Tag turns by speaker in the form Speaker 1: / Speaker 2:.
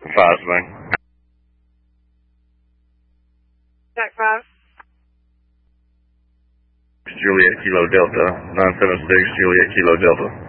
Speaker 1: 5, Spain.
Speaker 2: Jack 5.
Speaker 1: Juliet Kilo Delta, 976 Juliet Kilo Delta.